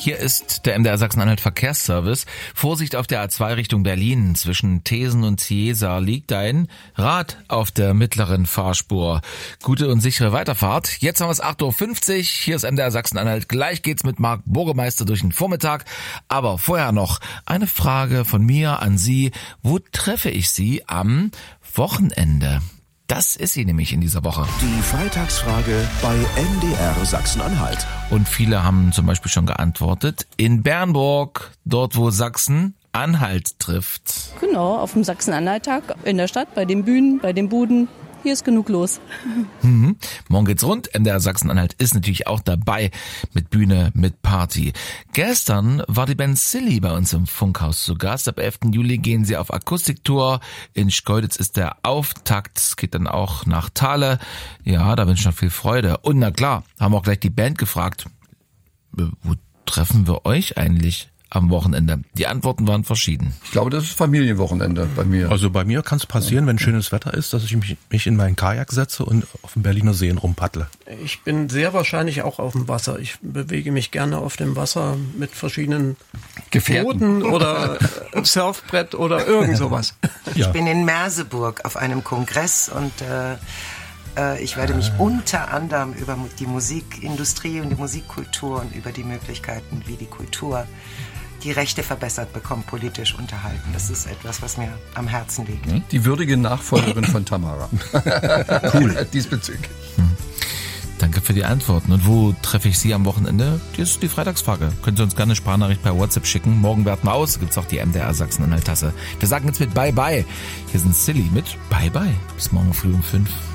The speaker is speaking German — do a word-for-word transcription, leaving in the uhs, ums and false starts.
Hier ist der M D R Sachsen-Anhalt Verkehrsservice. Vorsicht auf der A zwei Richtung Berlin. Zwischen Thesen und Ciesa liegt ein Rad auf der mittleren Fahrspur. Gute und sichere Weiterfahrt. Jetzt haben wir es acht Uhr fünfzig. Hier ist M D R Sachsen-Anhalt. Gleich geht's mit Marc Burgemeister durch den Vormittag. Aber vorher noch eine Frage von mir an Sie. Wo treffe ich Sie am Wochenende? Das ist sie nämlich in dieser Woche. Die Freitagsfrage bei M D R Sachsen-Anhalt. Und viele haben zum Beispiel schon geantwortet. In Bernburg, dort wo Sachsen-Anhalt trifft. Genau, auf dem Sachsen-Anhalt-Tag in der Stadt, bei den Bühnen, bei den Buden. Hier ist genug los. Mhm. Morgen geht's rund. M D R Sachsen-Anhalt ist natürlich auch dabei mit Bühne, mit Party. Gestern war die Band Silly bei uns im Funkhaus zu Gast. Ab elften Juli gehen sie auf Akustiktour. In Schkeuditz ist der Auftakt. Es geht dann auch nach Thale. Ja, da wünsche ich noch viel Freude. Und na klar, haben auch gleich die Band gefragt, wo treffen wir euch eigentlich am Wochenende? Die Antworten waren verschieden. Ich glaube, das ist Familienwochenende bei mir. Also bei mir kann es passieren, wenn schönes Wetter ist, dass ich mich, mich in meinen Kajak setze und auf dem Berliner Seen rumpaddle. Ich bin sehr wahrscheinlich auch auf dem Wasser. Ich bewege mich gerne auf dem Wasser mit verschiedenen Gefährten oder Surfbrett oder irgend sowas. Ja. Ich bin in Merseburg auf einem Kongress und äh, äh, ich werde mich unter anderem über die Musikindustrie und die Musikkultur und über die Möglichkeiten, wie die Kultur die Rechte verbessert bekommt, politisch unterhalten. Das ist etwas, was mir am Herzen liegt. Die würdige Nachfolgerin von Tamara. Cool. Diesbezüglich. Hm. Danke für die Antworten. Und wo treffe ich Sie am Wochenende? Das ist die Freitagsfrage. Können Sie uns gerne eine Sprachnachricht per WhatsApp schicken. Morgen werten wir aus. Gibt's auch die M D R Sachsen-Anhalt-Tasse. Wir sagen jetzt mit Bye Bye. Hier sind Silly mit Bye Bye. Bis morgen früh um fünf.